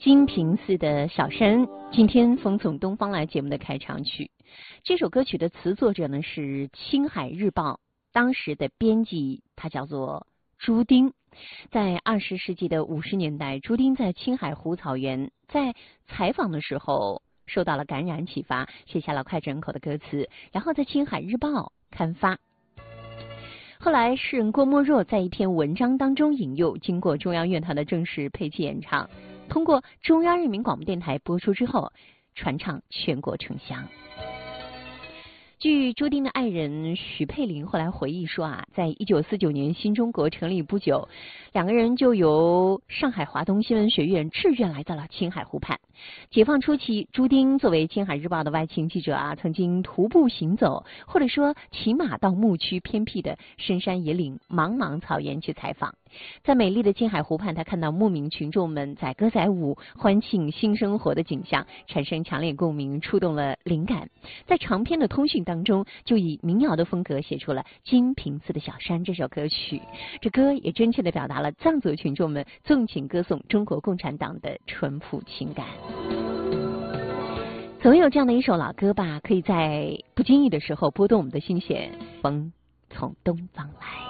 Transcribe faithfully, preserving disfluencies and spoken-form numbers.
金平寺的小山，今天风从东方来节目的开场曲。这首歌曲的词作者呢是青海日报当时的编辑，他叫做朱丁。在二十世纪的五十年代，朱丁在青海湖草原在采访的时候受到了感染启发，写下了脍炙人口的歌词，然后在青海日报刊发。后来诗人郭沫若在一篇文章当中引用，经过中央乐团的正式配器演唱，通过中央人民广播电台播出之后，传唱全国城乡。据朱丁的爱人许佩玲后来回忆说啊，在一九四九年新中国成立不久，两个人就由上海华东新闻学院志愿来到了青海湖畔。解放初期，朱丁作为青海日报的外勤记者啊，曾经徒步行走，或者说骑马到牧区偏僻的深山野岭、茫茫草原去采访。在美丽的青海湖畔，他看到牧民群众们载歌载舞、欢庆新生活的景象，产生强烈共鸣，触动了灵感。在长篇的通讯当中，就以民谣的风格写出了《金平寺的小山》这首歌曲。这歌也真切地表达了藏族群众们纵情歌颂中国共产党的淳朴情感。总有这样的一首老歌吧，可以在不经意的时候拨动我们的心弦。风从东方来。